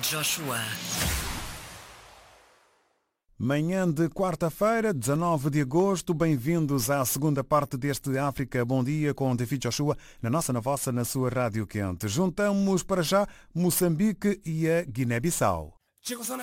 Joshua. Manhã de quarta-feira, 19 de agosto, bem-vindos à segunda parte deste África Bom Dia com David Joshua, na nossa, na vossa, na sua Rádio Quente. Juntamos para já Moçambique e a Guiné-Bissau.